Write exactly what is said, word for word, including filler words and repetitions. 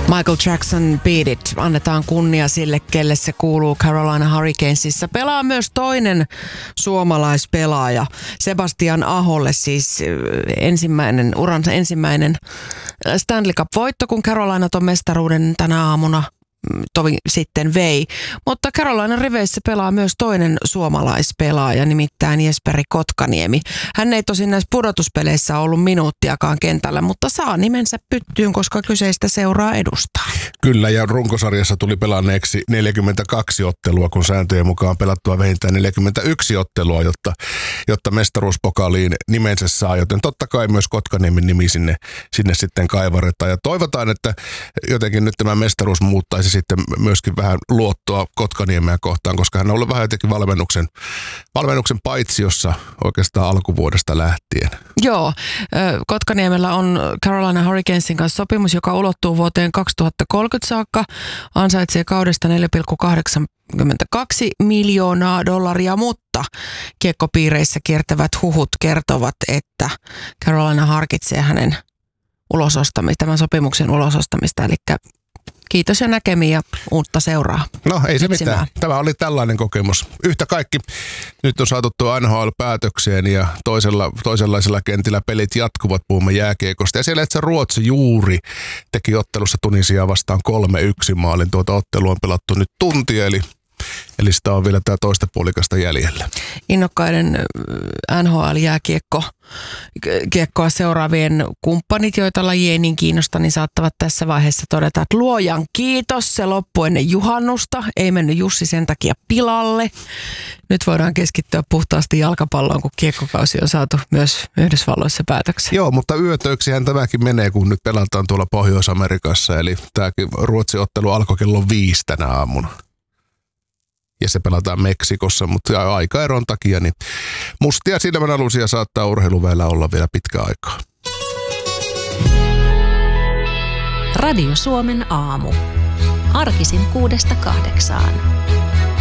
Michael Jackson Beat It. Annetaan kunnia sille, kelle se kuuluu Carolina Hurricanesissa. Pelaa myös toinen suomalaispelaaja, Sebastian Aholle, siis ensimmäinen, uransa ensimmäinen Stanley Cup-voitto, kun Carolina ton mestaruuden tänä aamuna tovi sitten vei. Mutta Carolinan riveissä pelaa myös toinen suomalaispelaaja, nimittäin Jesperi Kotkaniemi. Hän ei tosin näissä pudotuspeleissä ollut minuuttiakaan kentällä, mutta saa nimensä pyttyyn, koska kyseistä seuraa edustaa. Kyllä, ja runkosarjassa tuli pelanneeksi neljäkymmentäkaksi ottelua, kun sääntöjen mukaan pelattua vähintään neljäkymmentäyksi ottelua, jotta, jotta mestaruuspokaliin nimensä saa. Joten totta kai myös Kotkaniemen nimi sinne, sinne sitten kaivaretaan. Ja toivotaan, että jotenkin nyt tämä mestaruus muuttaisi sitten myöskin vähän luottoa Kotkaniemeä kohtaan, koska hän on ollut vähän jotenkin valmennuksen, valmennuksen paitsiossa oikeastaan alkuvuodesta lähtien. Joo, Kotkaniemellä on Carolina Hurricanesin kanssa sopimus, joka ulottuu vuoteen kaksituhattakolmekymmentä saakka, ansaitsee kaudesta neljä pilkku kahdeksankymmentäkaksi miljoonaa dollaria, mutta kiekkopiireissä kiertävät huhut kertovat, että Carolina harkitsee hänen ulosostamista, tämän sopimuksen ulosostamista, eli kiitos ja näkemiin ja uutta seuraa. No ei se etsimään. Mitään. Tämä oli tällainen kokemus. Yhtä kaikki nyt on saatu tuo N H L-päätökseen ja toisella, toisenlaisella kentillä pelit jatkuvat, puhumme jääkiekosta. Ja siellä itse Ruotsi juuri teki ottelussa Tunisiaa vastaan kolme yksi maalin. Tuota ottelua on pelattu nyt tuntia, eli Eli sitä on vielä tämä toista puolikasta jäljellä. Innokkaiden N H L-jääkiekko kiekkoa seuraavien kumppanit, joita laji ei niin kiinnosta, niin saattavat tässä vaiheessa todeta, että luojan kiitos, se loppui ennen juhannusta, ei mennyt Jussi sen takia pilalle. Nyt voidaan keskittyä puhtaasti jalkapalloon, kun kiekkokausi on saatu myös Yhdysvalloissa päätökseen. Joo, mutta yötöiksihän tämäkin menee, kun nyt pelataan tuolla Pohjois-Amerikassa, eli tämäkin Ruotsin ottelu alkoi kello viisi tänä aamuna. Ja se pelataan Meksikossa, mutta aikaeron takia niin mustia silmänalusia saattaa urheiluväellä olla vielä pitkä aikaa. Radio Suomen aamu. Arkisin kuudesta kahdeksaan.